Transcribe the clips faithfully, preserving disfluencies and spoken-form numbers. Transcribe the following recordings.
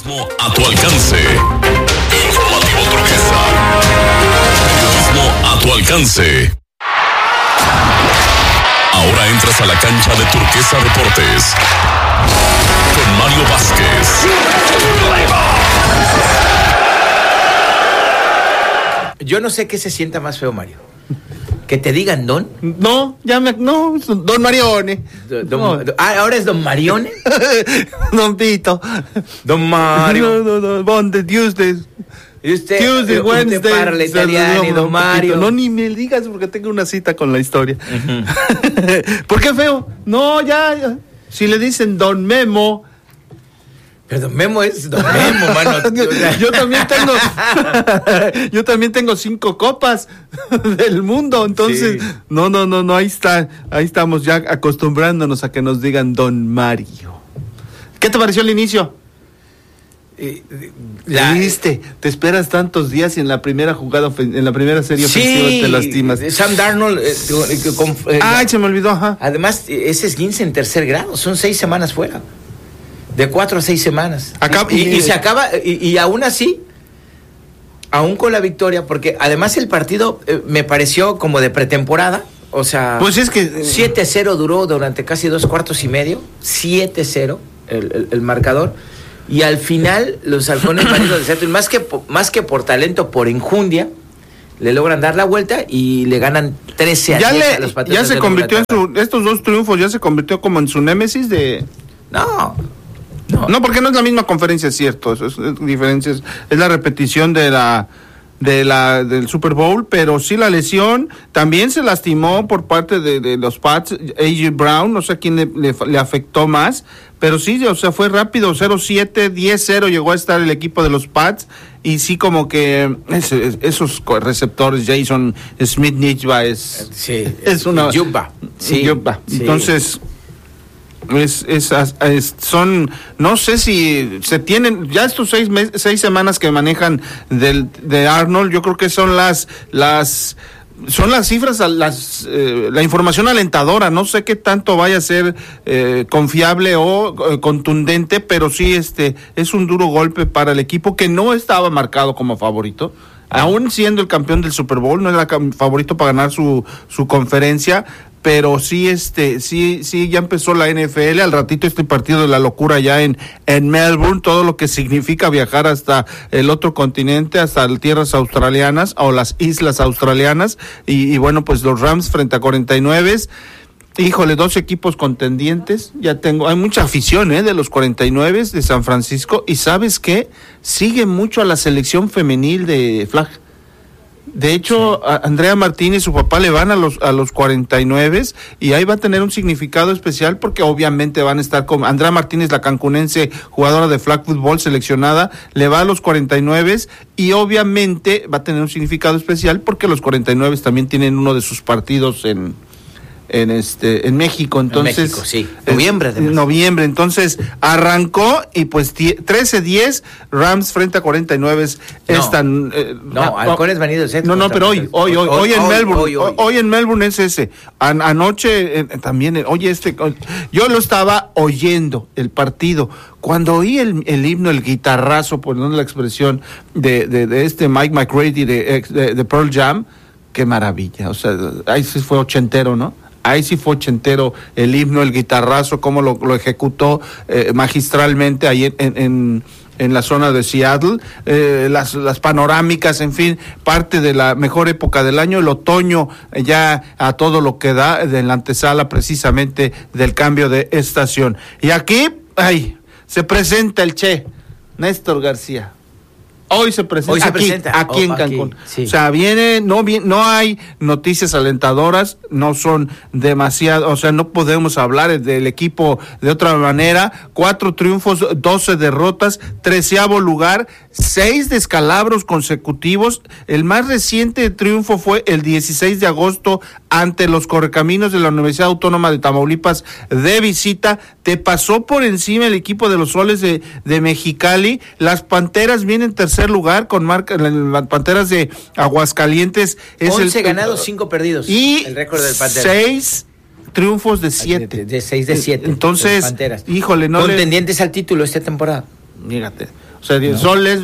Periodismo a tu alcance. Informativo Turquesa. Periodismo a tu alcance. Ahora entras a la cancha de Turquesa Deportes con Mario Vázquez. Yo no sé qué se sienta más feo, Mario. ¿Que te digan don? No, ya me... No, don Marione. Don, don, no. Ah, ¿ahora es don Marione? Don Pito. Don Mario. No, no, no, Monday, Tuesday. ¿Y usted? Tuesday, Wednesday. Usted parla italiano y don Mario. No, ni me digas porque tengo una cita con la historia. Uh-huh. ¿Por qué feo? No, ya, ya. Si le dicen don Memo... Pero don Memo es don Memo, mano. Yo también tengo, yo también tengo cinco copas del mundo, entonces, sí. no, no, no, no, ahí está, ahí estamos ya acostumbrándonos a que nos digan don Mario. ¿Qué te pareció el inicio? Eh, la, ¿Viste? Te esperas tantos días y en la primera jugada, en la primera serie sí, ofensiva te lastimas. Sam Darnold. Eh, eh, con, eh, Ay, se me olvidó, ajá. Además, ese esguince en tercer grado, son seis semanas fuera. De cuatro a seis semanas. Acá, y, y, y se acaba, y, y aún así, aún con la victoria, porque además el partido eh, me pareció como de pretemporada, o sea, pues es que siete cero duró durante casi dos cuartos y medio, siete cero el, el, el marcador, y al final los halcones marinos de Seattle, más que, más que por talento, por enjundia, le logran dar la vuelta y le ganan trece a diez a los Patriotas. Ya se convirtió en su, estos dos triunfos ya se convirtió como en su némesis de... No... No. no, porque no es la misma conferencia, es cierto, eso es, es diferencia, es, es la repetición de la de la del Super Bowl, pero sí la lesión, también se lastimó por parte de, de los Pats, A J Brown, no sé a quién le, le, le afectó más, pero sí, o sea, fue rápido, cero siete, diez cero llegó a estar el equipo de los Pats, y sí como que es, es, esos receptores, Jason Smith-Njigba es, sí, es una... Jumba, sí, Jumba. Sí. Entonces... Es, es, es, son, no sé si se tienen, ya estos seis meses, seis semanas que manejan del, de Arnold, yo creo que son las, las, son las cifras, las, eh, la información alentadora, no sé qué tanto vaya a ser eh, confiable o eh, contundente, pero sí este, es un duro golpe para el equipo que no estaba marcado como favorito. Aún siendo el campeón del Super Bowl, no era favorito para ganar su, su conferencia, pero sí, este, sí, sí, ya empezó la N F L, al ratito este partido de la locura ya en, en Melbourne, todo lo que significa viajar hasta el otro continente, hasta las tierras australianas o las islas australianas, y, y bueno, pues los Rams frente a cuarenta y nueve. Híjole, dos equipos contendientes, ya tengo, hay mucha afición eh, de los cuarenta y nueve de San Francisco, y ¿sabes qué? Sigue mucho a la selección femenil de flag. De hecho, sí. Andrea Martínez y su papá le van a los a los cuarenta y nueve y ahí va a tener un significado especial porque obviamente van a estar con Andrea Martínez, la cancunense, jugadora de flag football seleccionada, le va a los cuarenta y nueve y obviamente va a tener un significado especial porque los cuarenta y nueve también tienen uno de sus partidos en en este en México, entonces en México, sí. Noviembre, en noviembre, entonces arrancó y pues trece diez Rams frente a cuarenta y nueve no, están eh, no, halcones venido del centro. No, no, pero hoy, hoy, hoy, hoy en hoy, Melbourne, hoy, hoy. hoy en Melbourne es ese. An- anoche eh, también, oye, este, yo lo estaba oyendo el partido. Cuando oí el, el himno, el guitarrazo, poniendo la expresión de, de, de este Mike McCready de, de, de Pearl Jam, qué maravilla. O sea, ahí sí fue ochentero, ¿no? Ahí sí fue ochentero el himno, el guitarrazo, cómo lo, lo ejecutó eh, magistralmente ahí en, en, en la zona de Seattle, eh, las, las panorámicas, en fin, parte de la mejor época del año, el otoño eh, ya a todo lo que da, de la antesala precisamente del cambio de estación. Y aquí, ay, se presenta el Che, Néstor García. Hoy se presenta, Hoy se aquí, presenta. aquí oh, en Cancún. Aquí, sí. O sea, viene, no, no hay noticias alentadoras, no son demasiado, o sea, no podemos hablar del equipo de otra manera. Cuatro triunfos, doce derrotas, treceavo lugar, seis descalabros consecutivos. El más reciente triunfo fue el dieciséis de agosto ante los Correcaminos de la Universidad Autónoma de Tamaulipas de visita. Te pasó por encima el equipo de los Soles de, de Mexicali. Las Panteras vienen tercer lugar con marca, las Panteras de Aguascalientes es once el, ganados, cinco perdidos. Y el récord del Panteras. seis triunfos de siete. De, de seis de siete. Entonces, híjole, no contendientes le... al título esta temporada. Mírate. O sea, no. Soles,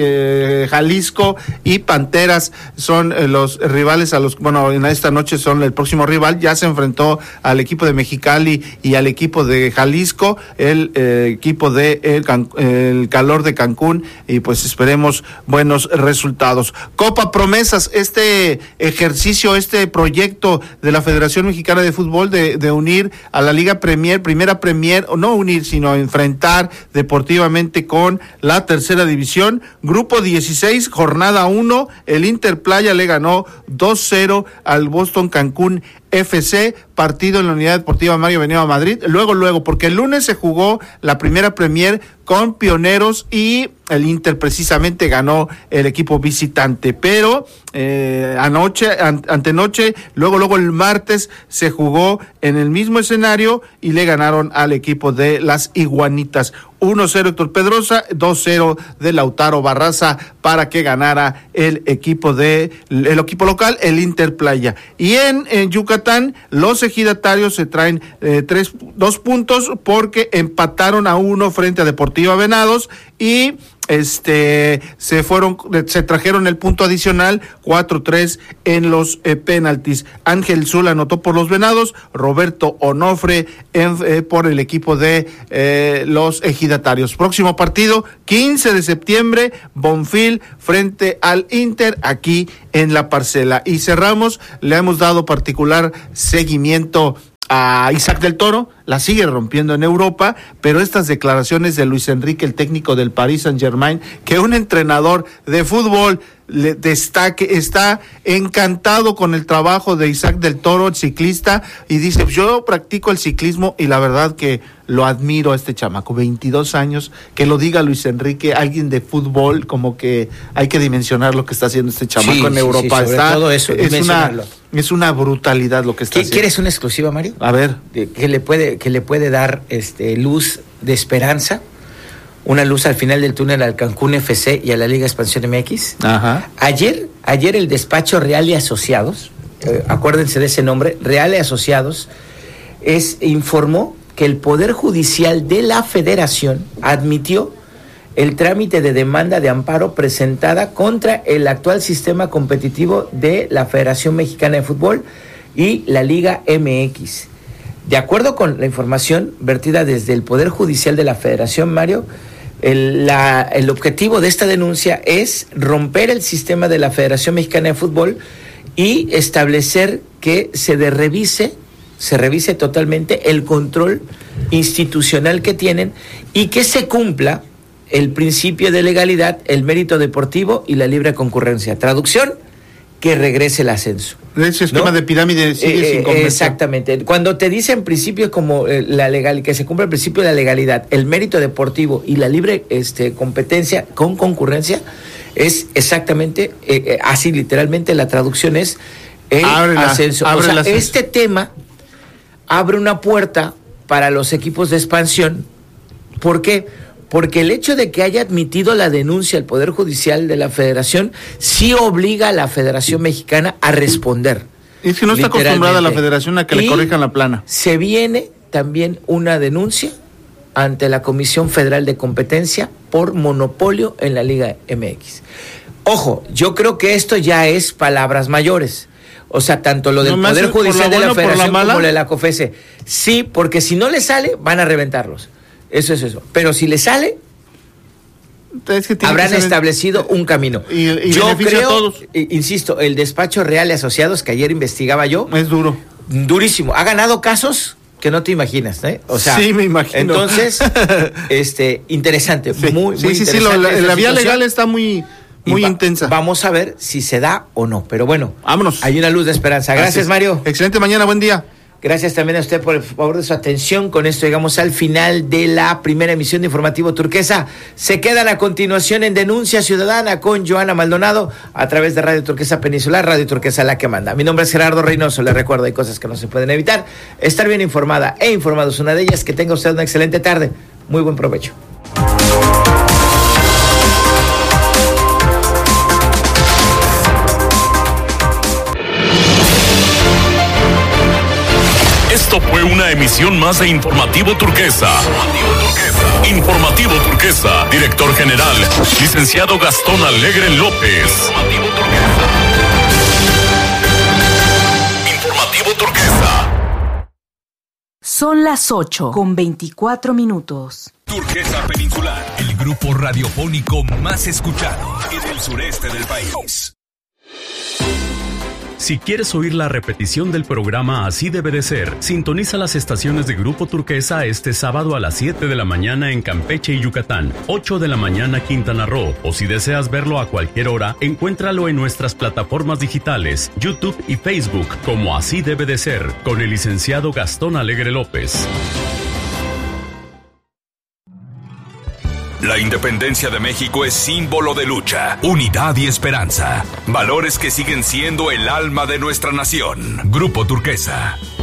eh, Jalisco y Panteras son eh, los rivales a los, bueno, en esta noche son el próximo rival. Ya se enfrentó al equipo de Mexicali y al equipo de Jalisco, el eh, equipo de el, Can, el Calor de Cancún, y pues esperemos buenos resultados. Copa Promesas, este ejercicio, este proyecto de la Federación Mexicana de Fútbol de, de unir a la Liga Premier, Primera Premier, o no unir, sino enfrentar deportivamente con la tercera división. Grupo dieciséis, jornada uno, el Inter Playa le ganó dos cero al Boston Cancún F C, partido en la Unidad Deportiva Mario Benito Madrid. Luego, luego, porque el lunes se jugó la Primera Premier con Pioneros y el Inter precisamente ganó el equipo visitante, pero eh, anoche, an, antenoche, luego, luego el martes se jugó en el mismo escenario y le ganaron al equipo de las Iguanitas. uno cero Héctor Pedrosa, dos cero de Lautaro Barraza para que ganara el equipo de el equipo local, el Inter Playa. Y en, en Yucatán, los ejidatarios se traen eh, tres, dos puntos porque empataron a uno frente a Deportiva Venados y este se fueron, se trajeron el punto adicional cuatro tres en los eh, penaltis. Ángel Zul anotó por los Venados, Roberto Onofre en, eh, por el equipo de eh, los ejidatarios. Próximo partido, quince de septiembre, Bonfil frente al Inter aquí en La Parcela. Y cerramos, le hemos dado particular seguimiento a Isaac del Toro, la sigue rompiendo en Europa, pero estas declaraciones de Luis Enrique, el técnico del Paris Saint-Germain, que un entrenador de fútbol le destaque, está encantado con el trabajo de Isaac del Toro, el ciclista, y dice, yo practico el ciclismo y la verdad que lo admiro a este chamaco, veintidós años, que lo diga Luis Enrique, alguien de fútbol, como que hay que dimensionar lo que está haciendo este chamaco sí, en sí, Europa. Sí, sobre está, todo eso, es una, es una brutalidad lo que está haciendo. ¿Quieres una exclusiva, Mario? A ver. Que le puede, que le puede dar este luz de esperanza, una luz al final del túnel al Cancún F C y a la Liga Expansión M X. Ajá. Ayer, ayer el despacho Real y Asociados, eh, acuérdense de ese nombre, Real y Asociados, es, informó que el Poder Judicial de la Federación admitió el trámite de demanda de amparo presentada contra el actual sistema competitivo de la Federación Mexicana de Fútbol y la Liga M X. De acuerdo con la información vertida desde el Poder Judicial de la Federación, Mario, el, la, el objetivo de esta denuncia es romper el sistema de la Federación Mexicana de Fútbol y establecer que se de revise, se revise totalmente el control institucional que tienen y que se cumpla el principio de legalidad, el mérito deportivo y la libre concurrencia. Traducción, que regrese el ascenso. Ese esquema, ¿no?, de pirámide sigue eh, sin convencer. Exactamente. Cuando te dicen principios como eh, la legal, que se cumple el principio de la legalidad, el mérito deportivo y la libre este, competencia con concurrencia, es exactamente eh, eh, así, literalmente la traducción es el abre ascenso. La, o sea, ascenso. Este tema abre una puerta para los equipos de expansión. ¿Por qué? Porque el hecho de que haya admitido la denuncia el Poder Judicial de la Federación sí obliga a la Federación Mexicana a responder. Es que no está acostumbrada la Federación a que y le corrijan la plana. Se viene también una denuncia ante la Comisión Federal de Competencia por monopolio en la Liga M X. Ojo, yo creo que esto ya es palabras mayores. O sea, tanto lo del no Poder Judicial de la Federación la como lo de la COFESE. Sí, porque si no le sale, van a reventarlos. Eso es eso. Pero si le sale, es que habrán establecido un camino. Y, y yo creo, a todos. Insisto, el despacho Real y Asociados, que ayer investigaba yo. Es duro. Durísimo. Ha ganado casos que no te imaginas, ¿eh? O sea, sí, me imagino. Entonces, este, interesante. Sí, muy, sí, muy sí, interesante. Sí, lo, la, la vía situación. legal está muy, muy va, intensa. Vamos a ver si se da o no. Pero bueno, vámonos. Hay una luz de esperanza. Gracias, Mario. Excelente mañana, buen día. Gracias también a usted por el favor de su atención. Con esto llegamos al final de la primera emisión de Informativo Turquesa. Se quedan a continuación en Denuncia Ciudadana con Joana Maldonado a través de Radio Turquesa Peninsular, Radio Turquesa la que manda. Mi nombre es Gerardo Reynoso. Le recuerdo, hay cosas que no se pueden evitar. Estar bien informada e informado es una de ellas. Que tenga usted una excelente tarde. Muy buen provecho. Esto fue una emisión más de Informativo Turquesa. Informativo Turquesa. Informativo Turquesa. Turquesa. Director General, licenciado Gastón Alegre López. Informativo Turquesa. Informativo Turquesa. Son las ocho con veinticuatro minutos. Turquesa Peninsular, el grupo radiofónico más escuchado en el sureste del país. Si quieres oír la repetición del programa Así Debe de Ser, sintoniza las estaciones de Grupo Turquesa este sábado a las siete de la mañana en Campeche y Yucatán, ocho de la mañana Quintana Roo, o si deseas verlo a cualquier hora, encuéntralo en nuestras plataformas digitales, YouTube y Facebook, como Así Debe de Ser, con el licenciado Gastón Alegre López. La independencia de México es símbolo de lucha, unidad y esperanza. Valores que siguen siendo el alma de nuestra nación. Grupo Turquesa.